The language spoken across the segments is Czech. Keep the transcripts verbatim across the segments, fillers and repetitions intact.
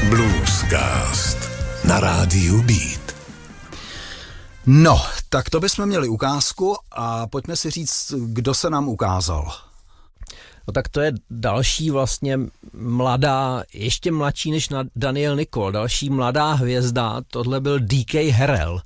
Bluescast na rádiu Beat. No, tak to bychom měli ukázku a pojďme si říct, kdo se nám ukázal. No tak to je další vlastně mladá, ještě mladší než Daniel Nicol, další mladá hvězda, tohle byl D K Harrell.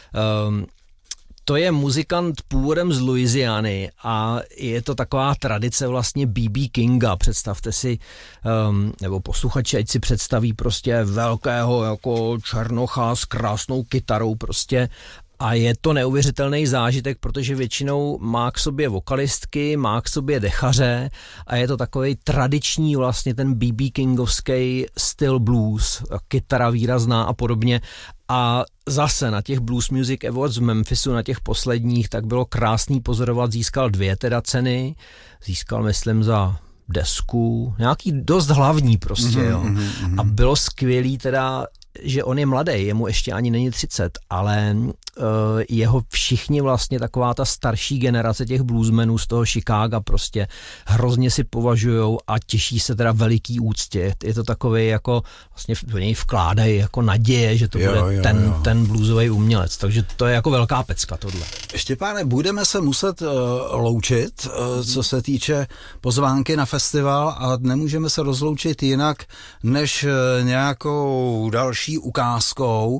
Um, To je muzikant původem z Louisiany a je to taková tradice vlastně B B Kinga. Představte si, um, nebo posluchači, ať si představí prostě velkého jako černocha s krásnou kytarou prostě. A je to neuvěřitelný zážitek, protože většinou má k sobě vokalistky, má k sobě dechaře a je to takový tradiční vlastně ten B B Kingovský styl blues, kytara výrazná a podobně. A zase na těch Blues Music Awards v Memphisu, na těch posledních, tak bylo krásný pozorovat, získal dvě teda ceny, získal myslím za desku, nějaký dost hlavní prostě, jo. A bylo skvělý teda, že on je mladý, jemu ještě ani není třicet, ale uh, jeho všichni vlastně taková ta starší generace těch bluesmenů z toho Chicaga prostě hrozně si považujou a těší se teda veliký úctě. Je to takový jako vlastně do něj vkládají jako naděje, že to jo, bude jo, ten, jo. ten bluesový umělec, takže to je jako velká pecka tohle. Štěpáne, budeme se muset uh, loučit, uh, co se týče pozvánky na festival a nemůžeme se rozloučit jinak, než uh, nějakou další ukázkou,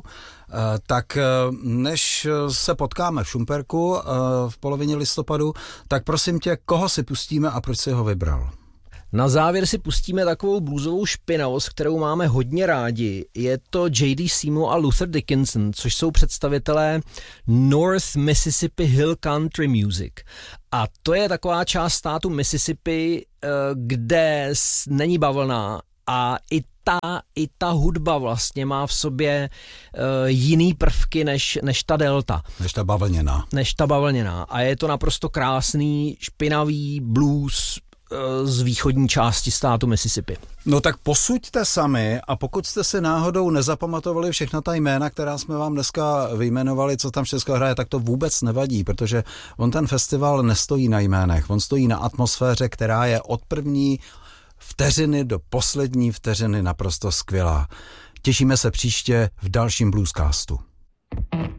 tak než se potkáme v Šumperku v polovině listopadu, tak prosím tě, koho si pustíme a proč si ho vybral? Na závěr si pustíme takovou bluesovou špinavost, kterou máme hodně rádi. Je to J D Seymour a Luther Dickinson, což jsou představitelé North Mississippi Hill Country Music. A to je taková část státu Mississippi, kde není bavlna a i ta, i ta hudba vlastně má v sobě uh, jiný prvky než, než ta delta. Než ta bavlněná. Než ta bavlněná. A je to naprosto krásný, špinavý blues uh, z východní části státu Mississippi. No tak posuďte sami a pokud jste si náhodou nezapamatovali všechna ta jména, která jsme vám dneska vyjmenovali, co tam všechno hraje, tak to vůbec nevadí, protože on ten festival nestojí na jménech, on stojí na atmosféře, která je od první vteřiny do poslední vteřiny naprosto skvělá. Těšíme se příště v dalším Bluescastu.